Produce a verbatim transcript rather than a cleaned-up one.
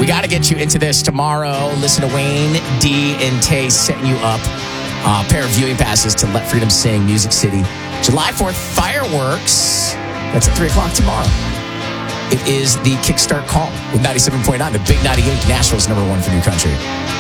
got to get you into this tomorrow. Listen to Wayne, D, and Tay setting you up a pair of viewing passes to Let Freedom Sing, Music City. July fourth, fireworks. That's at three o'clock tomorrow. It is the Kickstart Call with ninety-seven point nine, the Big ninety-eight, Nashville's number one for New Country.